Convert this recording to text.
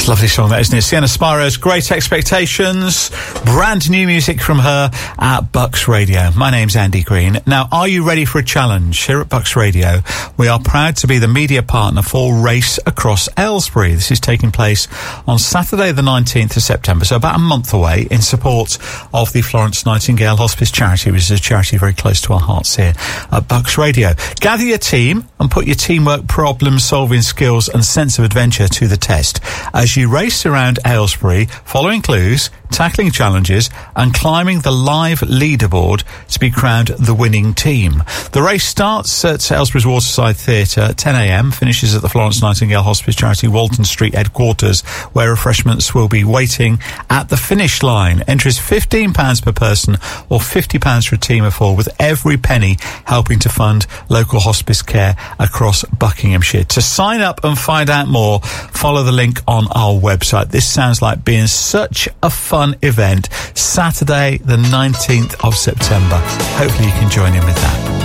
Lovely song, that, isn't it? Sienna Spiro's Great Expectations. Brand new music from her at Bucks Radio. My name's Andy Green. Now, are you ready for a challenge? Here at Bucks Radio, we are proud to be the media partner for Race Across Aylesbury. This is taking place on Saturday the 19th of September, so about a month away, in support of the Florence Nightingale Hospice Charity, which is a charity very close to our hearts here at Bucks Radio. Gather your team and put your teamwork, problem-solving skills and sense of adventure to the test as you race around Aylesbury, following clues, tackling challenges and climbing the live leaderboard to be crowned the winning team. The race starts at Aylesbury's Waterside Theatre at 10 a.m, finishes at the Florence Nightingale Hospice Charity Walton Street headquarters, where refreshments will be waiting at the finish line. Entry is £15 per person or £50 for a team of four, with every penny helping to fund local hospice care across Buckinghamshire. To sign up and find out more, follow the link on our website. This sounds like being such a fun event. Saturday the 19th of September. Hopefully you can join in with that.